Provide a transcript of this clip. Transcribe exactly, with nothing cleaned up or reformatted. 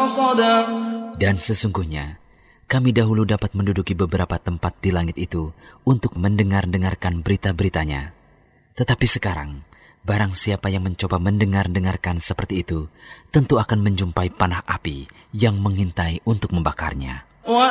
رصدا. Dan sesungguhnya kami dahulu dapat menduduki beberapa tempat di langit itu untuk mendengar-dengarkan berita-beritanya. Tetapi sekarang, barang siapa yang mencoba mendengar-dengarkan seperti itu, tentu akan menjumpai panah api yang mengintai untuk membakarnya.